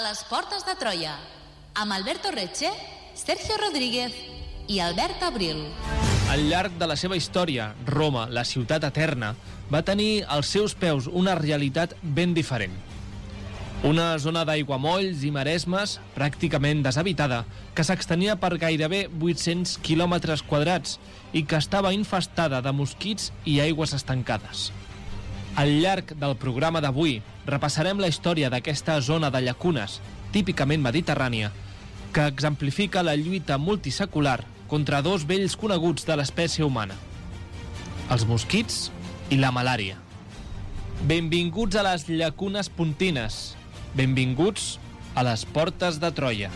les portes de Troia, amb Alberto Reche, Sergio Rodríguez i Albert Abril. Al llarg de la seva història, Roma, la ciutat eterna, va tenir als seus peus una realitat ben diferent. Una zona d'aiguamolls i maresmes pràcticament deshabitada, que s'extenia per gairebé 800 quilòmetres quadrats i que estava infestada de mosquits i aigües estancades. Al llarg del programa d'avui repassarem la història d'aquesta zona de llacunes, típicament mediterrània, que exemplifica la lluita multisecular contra dos vells coneguts de l'espècie humana: els mosquits i la malària. Benvinguts a les llacunes pontines. Benvinguts a les portes de Troia.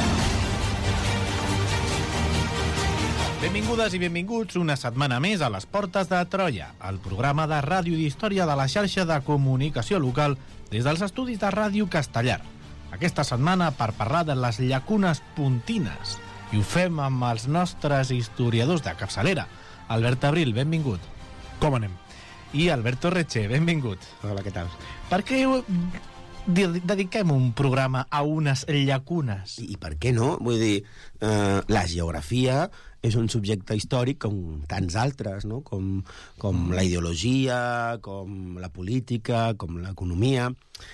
Benvingudes i benvinguts una setmana més a les portes de Troia, el programa de ràdio i d'història de la xarxa de comunicació local des dels estudis de Ràdio Castellar. Aquesta setmana per parlar de les llacunes pontines. I ho fem amb els nostres historiadors de capçalera. Albert Abril, benvingut. Com anem? I Alberto Reche, benvingut. Hola, què tal? Per què dediquem un programa a unes llacunes? I per què no? Vull dir, la geografia és un subjecte històric com tants altres, no? Com la ideologia, com la política, com l'economia.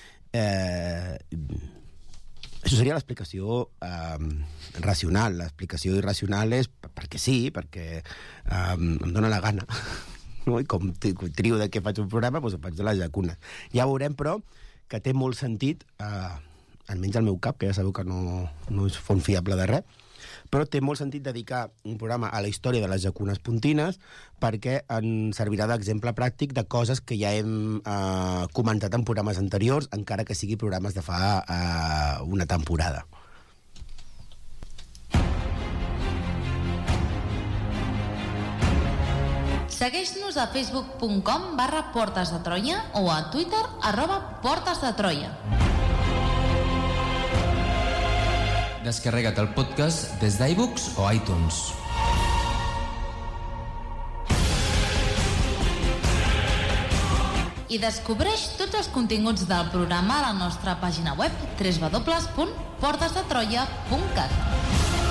Això seria l'explicació racional. L'explicació irracional és perquè sí, perquè em dóna la gana. No? I com trio de què faig un programa, doncs ho faig de les llacunes. Ja veurem, però, que té molt sentit, almenys al meu cap, que ja sabeu que no és font fiable de res, però té molt sentit dedicar un programa a la història de les llacunes pontines perquè ens servirà d'exemple pràctic de coses que ja hem comentat en programes anteriors, encara que sigui programes de fa una temporada. Segueix-nos a facebook.com/Portes de Troia o a Twitter @Portes de Troia. Descarrega't el podcast des d'iVoox o iTunes. I descobreix tots els continguts del programa a la nostra pàgina web www.portesdetroia.cat.